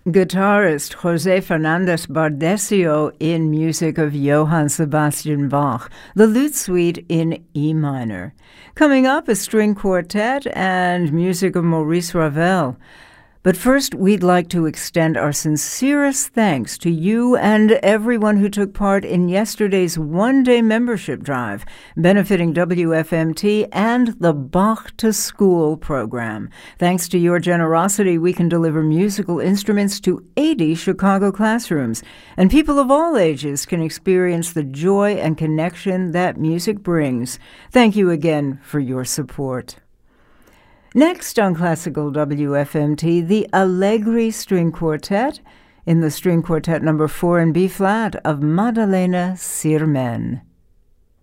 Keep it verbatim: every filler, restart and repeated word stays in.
Guitarist José Fernandez Bardesio in music of Johann Sebastian Bach, the Lute Suite in E minor. Coming up, a string quartet and music of Maurice Ravel. But first, we'd like to extend our sincerest thanks to you and everyone who took part in yesterday's one-day membership drive, benefiting W F M T and the Bach to School program. Thanks to your generosity, we can deliver musical instruments to eighty Chicago classrooms, and people of all ages can experience the joy and connection that music brings. Thank you again for your support. Next on Classical W F M T, the Allegri String Quartet in the String Quartet number four in B-flat of Maddalena Sirmen.